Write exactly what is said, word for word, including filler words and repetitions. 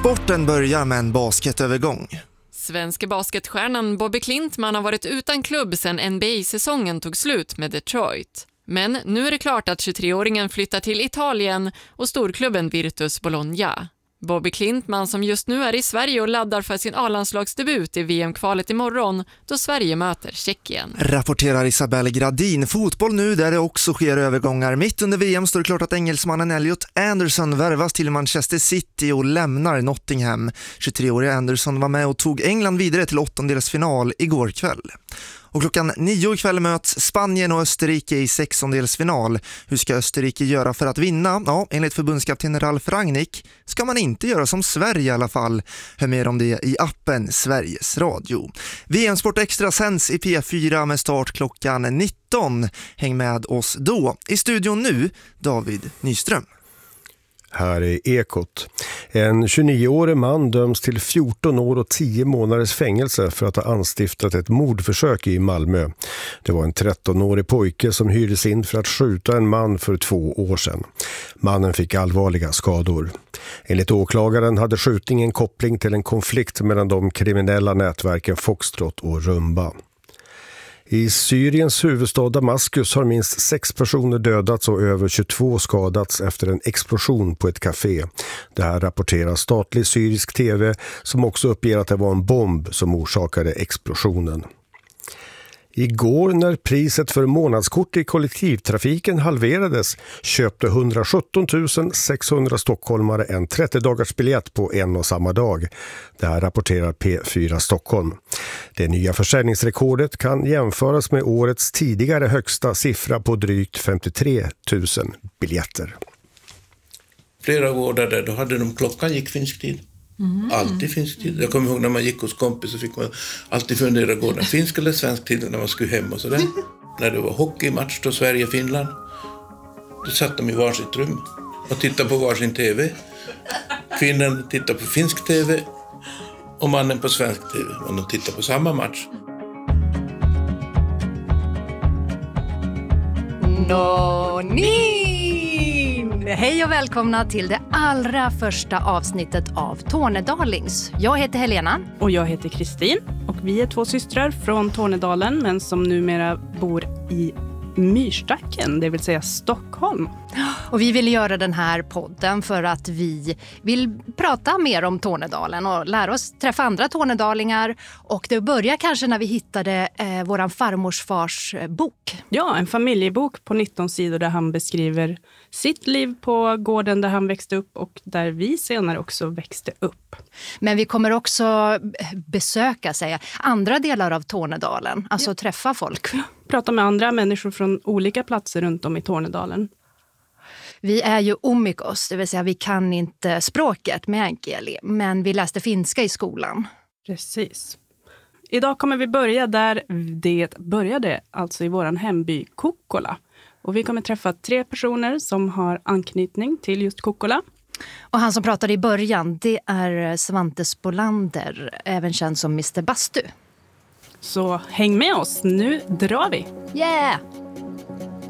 Sporten börjar med en basketövergång. Svenska basketstjärnan Bobby Klintman har varit utan klubb sedan N B A-säsongen tog slut med Detroit. Men nu är det klart att tjugotre-åringen flyttar till Italien och storklubben Virtus Bologna. Bobby Klintman som just nu är i Sverige och laddar för sin A-landslagsdebut i V M-kvalet imorgon då Sverige möter Tjeckien. Rapporterar Isabelle Gradin. Fotboll nu där det också sker övergångar. Mitt under V M står det klart att engelsmannen Elliot Anderson värvas till Manchester City och lämnar Nottingham. tjugotre-åriga Anderson var med och tog England vidare till åttondelsfinal igår kväll. Och klockan nio ikväll möts Spanien och Österrike i sextondelsfinal. Hur ska Österrike göra för att vinna? Ja, enligt förbundskapten Ralf Rangnick ska man inte göra som Sverige i alla fall. Hör mer om det i appen Sveriges Radio. V M-sport extra sänds i P fyra med start klockan nitton. Häng med oss då. I studion nu, David Nyström. Här är Ekot. En tjugonioårig man döms till fjorton år och tio månaders fängelse för att ha anstiftat ett mordförsök i Malmö. Det var en trettonårig pojke som hyrdes in för att skjuta en man för två år sedan. Mannen fick allvarliga skador. Enligt åklagaren hade skjutningen koppling till en konflikt mellan de kriminella nätverken Foxtrot och Rumba. I Syriens huvudstad Damaskus har minst sex personer dödats och över tjugotvå skadats efter en explosion på ett café. Det här rapporterar statlig syrisk tv som också uppger att det var en bomb som orsakade explosionen. Igår när priset för månadskort i kollektivtrafiken halverades köpte hundrasjutton tusen sexhundra stockholmare en trettio dagars biljett på en och samma dag. Det här rapporterar P fyra Stockholm. Det nya försäljningsrekordet kan jämföras med årets tidigare högsta siffra på drygt femtiotre tusen biljetter. Flera år där då hade de klockan gick finsk tid. Mm. Alltid finsk tid. Jag kommer ihåg när man gick hos kompis så fick man alltid fundera, går den finsk eller svensk tid när man skulle hem och sådär. När det var hockeymatch då Sverige-Finland, då satt de i varsitt rum och tittade på varsin tv. Kvinnan tittade på finsk tv och mannen på svensk tv. Och de tittade på samma match. Nånin! Hej och välkomna till det allra första avsnittet av Tornedalings. Jag heter Helena. Och jag heter Kristin. Och vi är två systrar från Tornedalen men som numera bor i Myrstacken, det vill säga Stockholm. Och vi vill göra den här podden för att vi vill prata mer om Tornedalen och lära oss träffa andra tornedalingar. Och det börjar kanske när vi hittade eh, våran farmors fars bok. Ja, en familjebok på nitton sidor där han beskriver sitt liv på gården där han växte upp och där vi senare också växte upp. Men vi kommer också besöka säga, andra delar av Tornedalen, alltså ja. Träffa folk. Prata med andra människor från olika platser runt om i Tornedalen. Vi är ju omikos, det vill säga vi kan inte språket med enkeli, men vi läste finska i skolan. Precis. Idag kommer vi börja där det började, alltså i våran hemby Kokkola. Och vi kommer träffa tre personer som har anknytning till just Kokkola. Och han som pratade i början, det är Svante Spolander, även känd som mister Bastu. Så häng med oss, nu drar vi! Yeah!